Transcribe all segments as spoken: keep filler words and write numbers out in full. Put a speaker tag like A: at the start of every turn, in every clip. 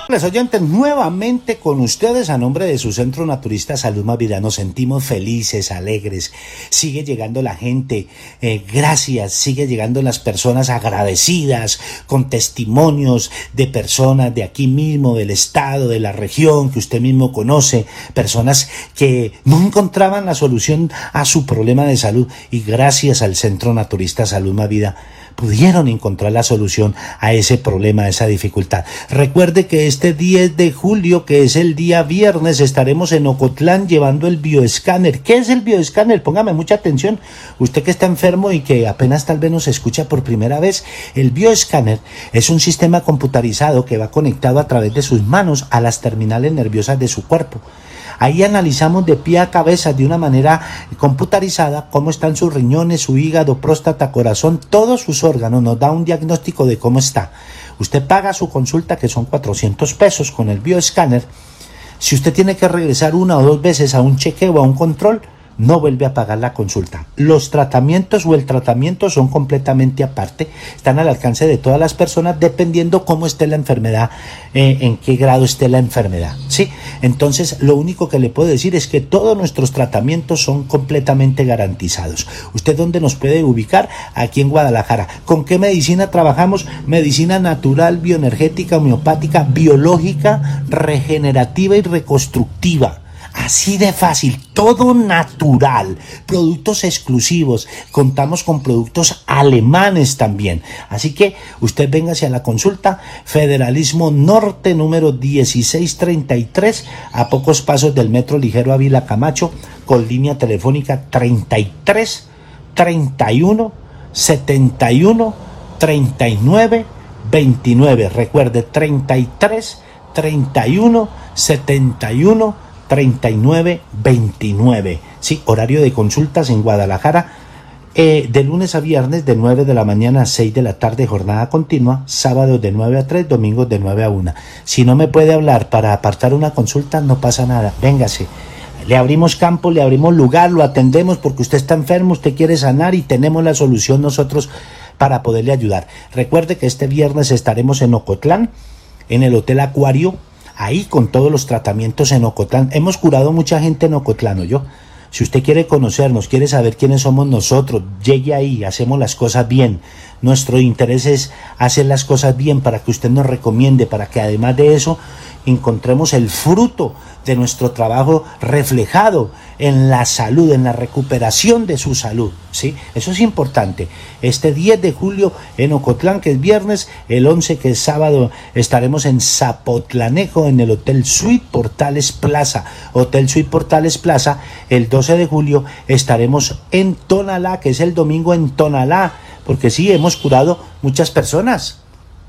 A: Los oyentes, nuevamente con ustedes a nombre de su Centro Naturista Salud Más Vida. Nos sentimos felices, alegres. Sigue llegando la gente, eh, gracias, sigue llegando las personas agradecidas con testimonios de personas de aquí mismo, del estado, de la región que usted mismo conoce, personas que no encontraban la solución a su problema de salud y gracias al Centro Naturista Salud Más Vida pudieron encontrar la solución a ese problema, a esa dificultad. Recuerde que este diez de julio, que es el día viernes, estaremos en Ocotlán llevando el bioescáner. ¿Qué es el bioescáner? Póngame mucha atención. Usted que está enfermo y que apenas tal vez nos escucha por primera vez, el bioescáner es un sistema computarizado que va conectado a través de sus manos a las terminales nerviosas de su cuerpo. Ahí analizamos de pie a cabeza de una manera computarizada cómo están sus riñones, su hígado, próstata, corazón, todos sus órganos. Nos da un diagnóstico de cómo está. Usted paga su consulta, que son cuatrocientos pesos con el bioescáner. Si usted tiene que regresar una o dos veces a un chequeo o a un control, no vuelve a pagar la consulta. Los tratamientos o el tratamiento son completamente aparte, están al alcance de todas las personas dependiendo cómo esté la enfermedad, eh, en qué grado esté la enfermedad, ¿sí? Entonces, lo único que le puedo decir es que todos nuestros tratamientos son completamente garantizados. ¿Usted dónde nos puede ubicar? Aquí en Guadalajara. ¿Con qué medicina trabajamos? Medicina natural, bioenergética, homeopática, biológica, regenerativa y reconstructiva. Así de fácil, todo natural, productos exclusivos, contamos con productos alemanes también. Así que usted véngase a la consulta, Federalismo Norte, número dieciséis treinta y tres, a pocos pasos del Metro Ligero Ávila Camacho, con línea telefónica treinta y tres, treinta y uno, setenta y uno, treinta y nueve, veintinueve. Recuerde, treinta y tres, treinta y uno, setenta y uno, treinta y nueve, veintinueve. Sí, horario de consultas en Guadalajara, eh, de lunes a viernes de nueve de la mañana a seis de la tarde, jornada continua, sábados de nueve a tres, domingos de nueve a una. Si no me puede hablar para apartar una consulta, no pasa nada, véngase. Le abrimos campo, le abrimos lugar, lo atendemos porque usted está enfermo, usted quiere sanar y tenemos la solución nosotros para poderle ayudar. Recuerde que este viernes estaremos en Ocotlán, en el Hotel Acuario, ahí con todos los tratamientos en Ocotlán. Hemos curado mucha gente en Ocotlán, ¿oyó? Si usted quiere conocernos, quiere saber quiénes somos nosotros, llegue ahí, hacemos las cosas bien. Nuestro interés es hacer las cosas bien para que usted nos recomiende, para que además de eso encontremos el fruto de nuestro trabajo reflejado en la salud, en la recuperación de su salud, ¿sí? Eso es importante. Este diez de julio en Ocotlán, que es viernes, el once, que es sábado, estaremos en Zapotlanejo, en el Hotel Suite Portales Plaza. Hotel Suite Portales Plaza. El doce de julio estaremos en Tonalá, que es el domingo en Tonalá, porque sí, hemos curado muchas personas.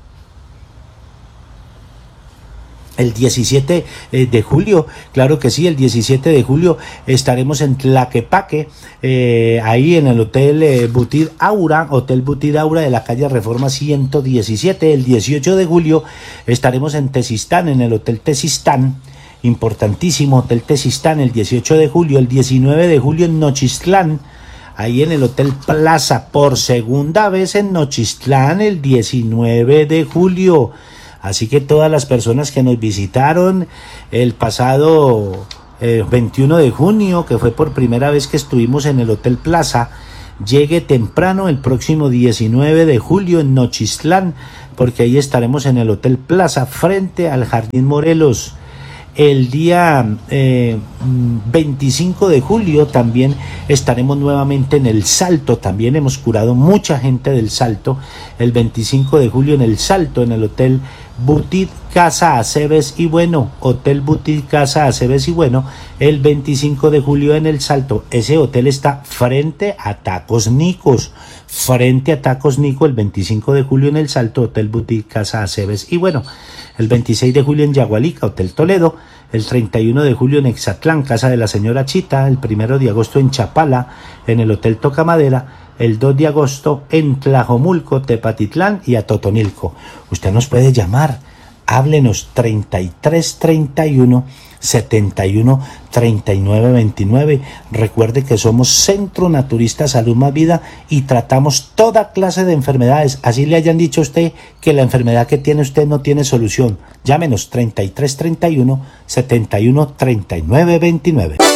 A: El diecisiete de julio, claro que sí, el diecisiete de julio estaremos en Tlaquepaque, eh, ahí en el Hotel eh, Butir Aura, Hotel Butir Aura de la calle Reforma ciento diecisiete. El dieciocho de julio estaremos en Tezistán, en el Hotel Tezistán, importantísimo Hotel Tezistán, el dieciocho de julio. El diecinueve de julio en Nochistlán, ahí en el Hotel Plaza, por segunda vez en Nochistlán, el diecinueve de julio. Así que todas las personas que nos visitaron el pasado eh, veintiuno de junio, que fue por primera vez que estuvimos en el Hotel Plaza, llegue temprano el próximo diecinueve de julio en Nochistlán, porque ahí estaremos en el Hotel Plaza frente al Jardín Morelos. El día eh, veinticinco de julio también estaremos nuevamente en El Salto. También hemos curado mucha gente del Salto. El veinticinco de julio en El Salto, en el Hotel Butit Casa Aceves y Bueno. Hotel Butit Casa Aceves y Bueno. El veinticinco de julio en El Salto. Ese hotel está frente a Tacos Nicos. Frente a Tacos Nico, el veinticinco de julio en El Salto, Hotel Butit Casa Aceves y Bueno. El veintiséis de julio en Yagualica, Hotel Toledo. El treinta y uno de julio en Exatlán, Casa de la Señora Chita. El primero de agosto en Chapala, en el Hotel Tocamadera. El dos de agosto en Tlajomulco, Tepatitlán y Atotonilco. Usted nos puede llamar háblenos treinta y tres treinta y uno setenta y uno treinta y nueve veintinueve. Recuerde que somos Centro Naturista Salud Más Vida y tratamos toda clase de enfermedades. Así le hayan dicho a usted que la enfermedad que tiene usted no tiene solución. Llámenos treinta y tres treinta y uno setenta y uno treinta y nueve veintinueve.